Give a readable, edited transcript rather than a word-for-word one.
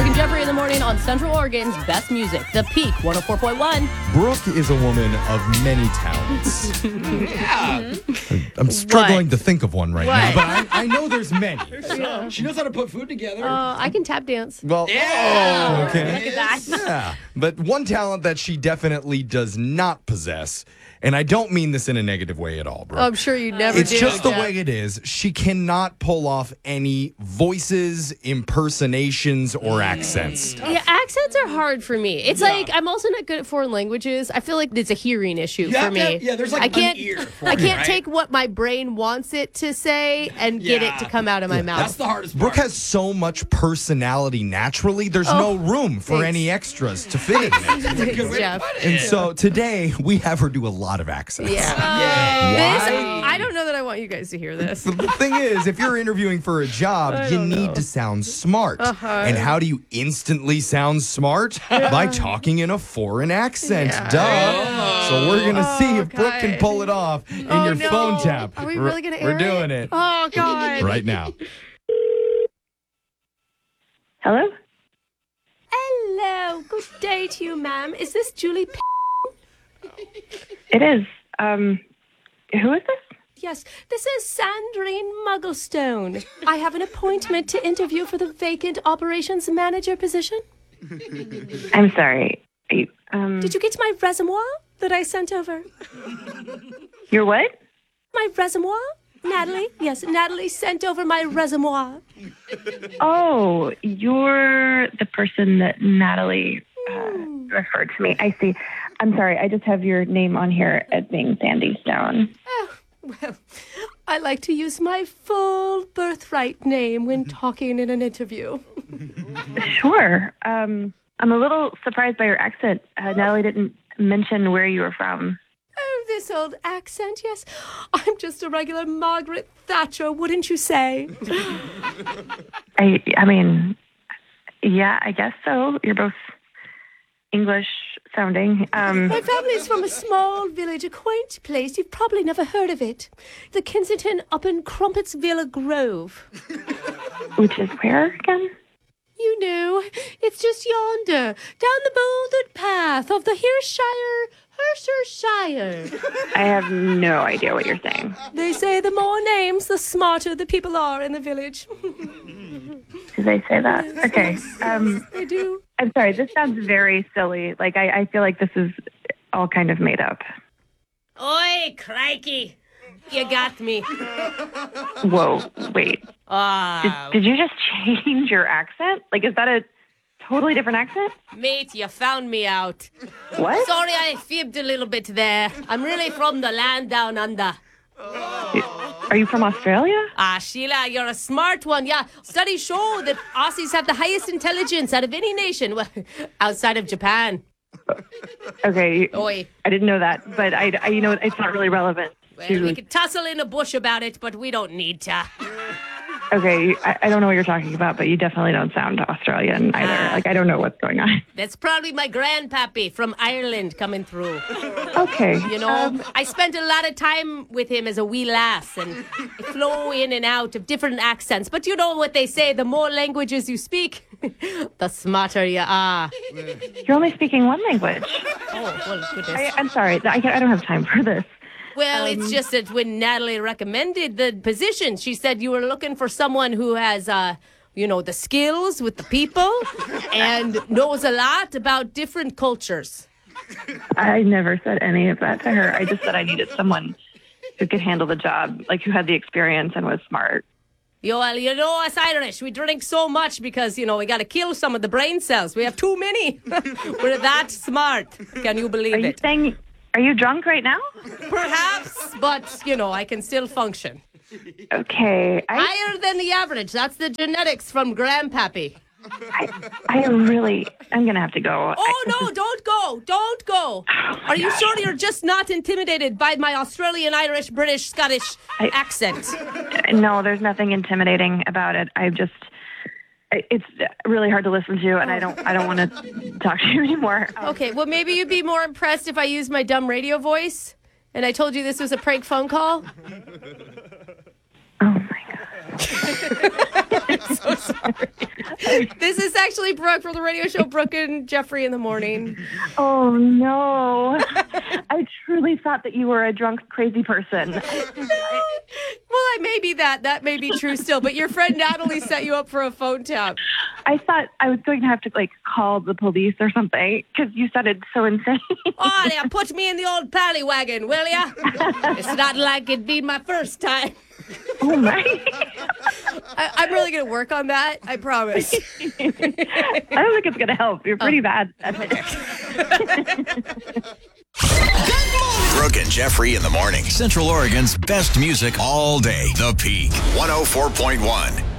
Brooke and Jeffrey in the morning on Central Oregon's best music, The Peak 104.1. Brooke is a woman of many talents. Yeah. I'm struggling to think of one right now, What? but I know there's many. She knows how to put food together. I can tap dance. Well, Yeah. okay. Look at that. Yeah, but one talent that she definitely does not possess, and I don't mean this in a negative way at all, Brooke. I'm sure you never It's do. just the Jeff. way it is. She cannot pull off any voices, impersonations, or accents. Yeah, accents are hard for me. It's like I'm also not good at foreign languages. I feel like it's a hearing issue You for have to me. have- yeah, there's like I can't, an ear for I it, can't right? take what my brain wants it to say and get it Yeah. to come out of my mouth. That's the hardest Brooke part. has so much personality naturally, there's no room for thanks. any extras to fit in there. That's a good way to Jeff. put it. And so today, we have her do a lot of accents. Yeah. This, Why? I don't know that I want you guys to hear this. The thing is, if you're interviewing for a job, you need to sound smart. And how do you instantly sound smart? By talking in a foreign accent. Duh. So we're going to see if Brooke can pull it off in your no. phone tap. Are we really going to air We're doing it Oh, God. right now. Hello? Hello. Good day to you, ma'am. Is this Julie P? It is. Who is this? Yes, this is Sandrine Mugglestone. I have an appointment to interview for the vacant operations manager position. I'm sorry. Are you, Did you get my reservoir that I sent over? You're what? My reservoir? Natalie? Yes, Natalie sent over my reservoir. Oh, you're the person that Natalie referred to me. I see. I'm sorry. I just have your name on here as being Sandy Stone. Well, I like to use my full birthright name when talking in an interview. Sure. I'm a little surprised by your accent. Natalie didn't mention where you were from. Oh, this old accent, yes. I'm just a regular Margaret Thatcher, wouldn't you say? I mean, yeah, I guess so. You're both English sounding. My family's from a small village, a quaint place. You've probably never heard of it. The Kensington up in Crumpetsville Grove. Which is where again? You know, it's just yonder, down the bouldered path of the Hershire. I have no idea what you're saying. They say the more names, the smarter the people are in the village. Did they say that? Okay. They do. I'm sorry. This sounds very silly. Like, I feel like this is all kind of made up. Oi, crikey. You got me. Whoa. Wait. Ah, Did you just change your accent? Like, is that a totally different accent? mate, you found me out. What? Sorry, I fibbed a little bit there. I'm really from the land down under. Are you from Australia? Ah, Sheila, you're a smart one. Yeah, studies show that Aussies have the highest intelligence out of any nation, well, outside of Japan. Okay. Oi. I didn't know that, but I you know, it's not really relevant. Well, we could tussle in a bush about it, but we don't need to. Okay, I don't know what you're talking about, but you definitely don't sound Australian either. Like, I don't know what's going on. That's probably my grandpappy from Ireland coming through. Okay. You know, I spent a lot of time with him as a wee lass and I flow in and out of different accents. But you know what they say, the more languages you speak, the smarter you are. You're only speaking one language. Oh, well, goodness. I'm sorry. I don't have time for this. Well, it's just that when Natalie recommended the position, she said you were looking for someone who has, the skills with the people and knows a lot about different cultures. I never said any of that to her. I just said I needed someone who could handle the job, like who had the experience and was smart. Well, you know us Irish, we drink so much because, we got to kill some of the brain cells. We have too many. We're that smart. Can you believe it? Are you drunk right now? Perhaps, but, I can still function. Okay. Higher than the average. That's the genetics from Grandpappy. I'm going to have to go. Oh, no, don't go. Don't go. Are you sure you're just not intimidated by my Australian, Irish, British, Scottish accent? No, there's nothing intimidating about it. It's really hard to listen to, and I don't want to talk to you anymore. Okay, well, maybe you'd be more impressed if I used my dumb radio voice and I told you this was a prank phone call. Oh, my God. I'm so sorry. This is actually Brooke from the radio show Brooke and Jeffrey in the Morning. Oh, no. I truly thought that you were a drunk, crazy person. Well, I may be that. That may be true still. But your friend Natalie set you up for a phone tap. I thought I was going to have to, call the police or something because you sounded so insane. Oh, yeah, put me in the old paddy wagon, will ya? It's not like it'd be my first time. Oh, my. I'm really going to work on that. I promise. I don't think it's going to help. You're pretty bad at it. Brooke and Jeffrey in the morning. Central Oregon's best music all day. The Peak 104.1.